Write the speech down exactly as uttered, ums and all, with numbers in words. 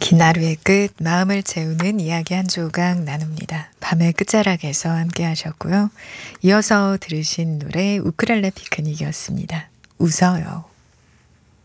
긴 하루의 끝, 마음을 채우는 이야기 한 조각 나눕니다. 밤의 끝자락에서 함께 하셨고요. 이어서 들으신 노래 우크렐레 피크닉이었습니다. 웃어요.